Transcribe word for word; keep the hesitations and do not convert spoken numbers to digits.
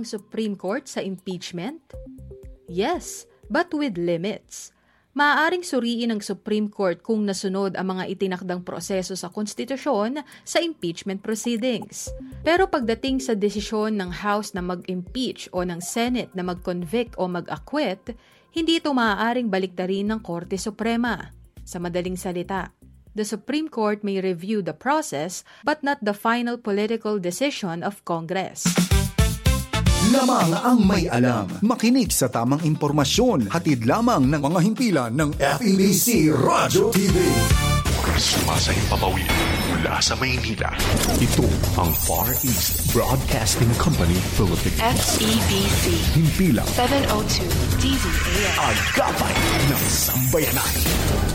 ang Supreme Court sa impeachment? Yes, but with limits. Maaaring suriin ng Supreme Court kung nasunod ang mga itinakdang proseso sa konstitusyon sa impeachment proceedings. Pero pagdating sa desisyon ng House na mag-impeach o ng Senate na mag-convict o mag-acquit, hindi ito maaaring baliktarin ng Korte Suprema. Sa madaling salita, the Supreme Court may review the process but not the final political decision of Congress. Lamang ang may alam. Makinig sa tamang impormasyon. Hatid lamang ng mga himpilan ng F E B C Radyo T V. Sumasayang papawid mula sa Maynila. Ito ang Far East Broadcasting Company Philippines. F E B C. Himpilang seven oh two D Z A M. Agapay ng Sambayanan.